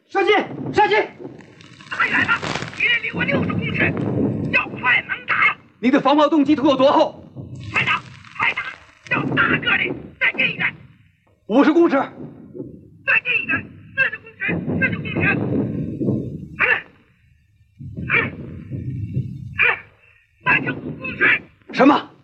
射击！射击！ 打远了，敌人离我60公尺，要快能打。 你的防炮动机图有多厚？ 快打，快打！要大个的，再近一点。 50公尺。 再近一点，40公尺，40公尺。35公尺。 什么？